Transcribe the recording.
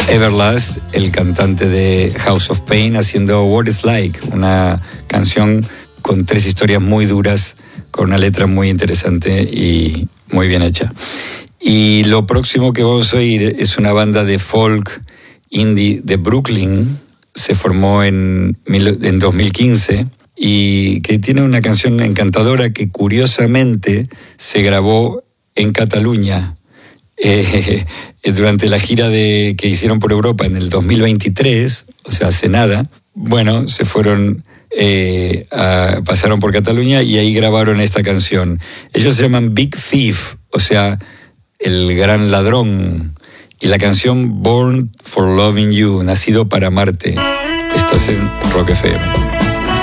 Everlast, el cantante de House of Pain, haciendo What It's Like, una canción con 3 historias muy duras, con una letra muy interesante y muy bien hecha. Y lo próximo que vamos a oír es una banda de folk indie de Brooklyn. Se formó en 2015 y que tiene una canción encantadora que curiosamente se grabó en Cataluña durante la gira que hicieron por Europa en el 2023, o sea, hace nada. Bueno, se fueron, pasaron por Cataluña y ahí grabaron esta canción. Ellos se llaman Big Thief, o sea, el gran ladrón. Y la canción Born for Loving You, nacido para amarte. Estás en Rock FM.